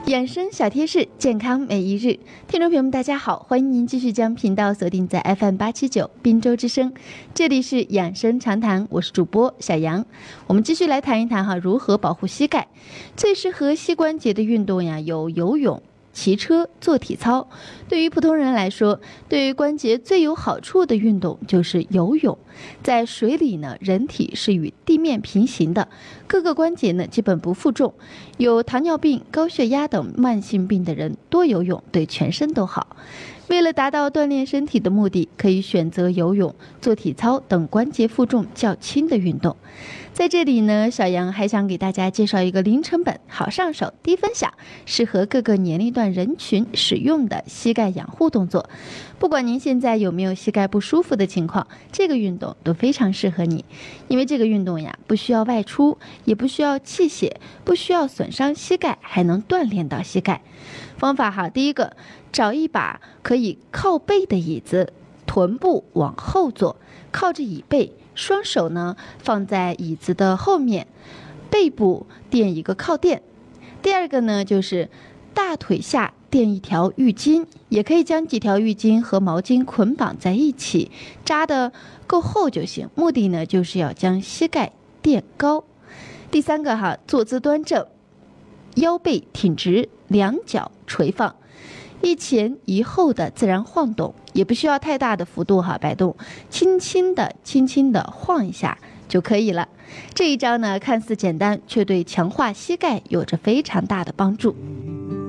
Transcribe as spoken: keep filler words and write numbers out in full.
养生小贴士，健康每一日。听众朋友们大家好，欢迎您继续将频道锁定在 F M 八七九滨州之声，这里是养生常谈，我是主播小杨。我们继续来谈一谈哈，如何保护膝盖。最适合膝关节的运动呀，有游泳、骑车、做体操。对于普通人来说，对于关节最有好处的运动就是游泳。在水里呢，人体是与地面平行的，各个关节呢基本不负重。有糖尿病、高血压等慢性病的人多游泳对全身都好。为了达到锻炼身体的目的，可以选择游泳、做体操等关节负重较轻的运动。在这里呢，小杨还想给大家介绍一个零成本、好上手、低分享，适合各个年龄段人群使用的膝盖养护动作。不管您现在有没有膝盖不舒服的情况，这个运动都非常适合你。因为这个运动呀，不需要外出，也不需要器械，不需要损伤膝盖，还能锻炼到膝盖。方法哈，第一个，找一把可以靠背的椅子，臀部往后坐，靠着椅背，双手呢放在椅子的后面，背部垫一个靠垫。第二个呢，就是大腿下垫一条浴巾，也可以将几条浴巾和毛巾捆绑在一起，扎得够厚就行。目的呢，就是要将膝盖垫高。第三个哈，坐姿端正，腰背挺直，两脚垂放，一前一后的自然晃动，也不需要太大的幅度哈摆动，轻轻的轻轻的晃一下就可以了。这一招呢，看似简单，却对强化膝盖有着非常大的帮助。